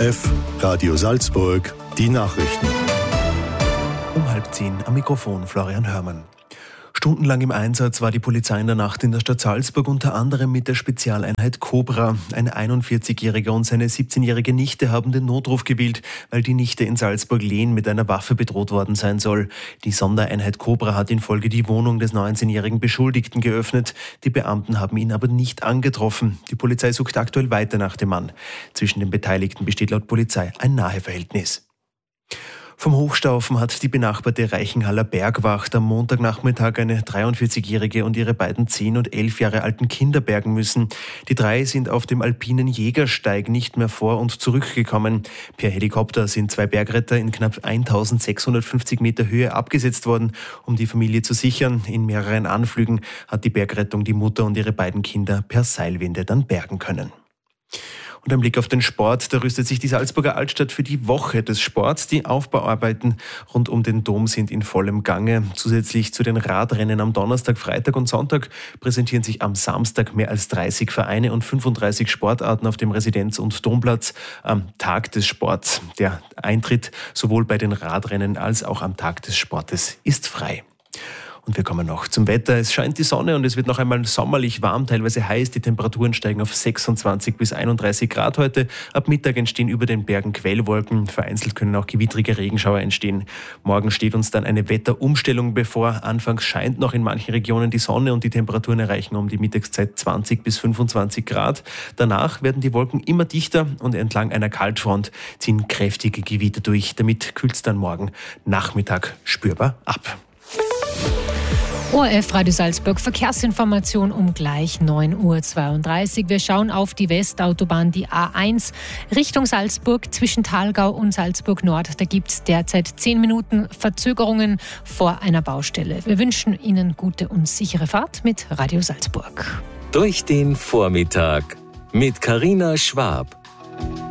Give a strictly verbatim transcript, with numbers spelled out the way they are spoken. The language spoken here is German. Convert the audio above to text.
F, Radio Salzburg, die Nachrichten. Um halb zehn am Mikrofon Florian Hörmann. Stundenlang im Einsatz war die Polizei in der Nacht in der Stadt Salzburg, unter anderem mit der Spezialeinheit Cobra. Ein einundvierzigjähriger und seine siebzehnjährige Nichte haben den Notruf gewählt, weil die Nichte in Salzburg-Lehn mit einer Waffe bedroht worden sein soll. Die Sondereinheit Cobra hat in Folge die Wohnung des neunzehnjährigen Beschuldigten geöffnet. Die Beamten haben ihn aber nicht angetroffen. Die Polizei sucht aktuell weiter nach dem Mann. Zwischen den Beteiligten besteht laut Polizei ein Naheverhältnis. Vom Hochstaufen hat die benachbarte Reichenhaller Bergwacht am Montagnachmittag eine dreiundvierzigjährige und ihre beiden zehn und elf Jahre alten Kinder bergen müssen. Die drei sind auf dem alpinen Jägersteig nicht mehr vor- und zurückgekommen. Per Helikopter sind zwei Bergretter in knapp eintausendsechshundertfünfzig Meter Höhe abgesetzt worden, um die Familie zu sichern. In mehreren Anflügen hat die Bergrettung die Mutter und ihre beiden Kinder per Seilwinde dann bergen können. Und ein Blick auf den Sport, da rüstet sich die Salzburger Altstadt für die Woche des Sports. Die Aufbauarbeiten rund um den Dom sind in vollem Gange. Zusätzlich zu den Radrennen am Donnerstag, Freitag und Sonntag präsentieren sich am Samstag mehr als dreißig Vereine und fünfunddreißig Sportarten auf dem Residenz- und Domplatz am Tag des Sports. Der Eintritt sowohl bei den Radrennen als auch am Tag des Sportes ist frei. Und wir kommen noch zum Wetter. Es scheint die Sonne und es wird noch einmal sommerlich warm, teilweise heiß. Die Temperaturen steigen auf sechsundzwanzig bis einunddreißig Grad heute. Ab Mittag entstehen über den Bergen Quellwolken. Vereinzelt können auch gewittrige Regenschauer entstehen. Morgen steht uns dann eine Wetterumstellung bevor. Anfangs scheint noch in manchen Regionen die Sonne und die Temperaturen erreichen um die Mittagszeit zwanzig bis fünfundzwanzig Grad. Danach werden die Wolken immer dichter und entlang einer Kaltfront ziehen kräftige Gewitter durch. Damit kühlt es dann morgen Nachmittag spürbar ab. O R F Radio Salzburg, Verkehrsinformation um gleich neun Uhr zweiunddreißig. Wir schauen auf die Westautobahn, die A eins, Richtung Salzburg zwischen Thalgau und Salzburg Nord. Da gibt es derzeit zehn Minuten Verzögerungen vor einer Baustelle. Wir wünschen Ihnen gute und sichere Fahrt mit Radio Salzburg. Durch den Vormittag mit Carina Schwab.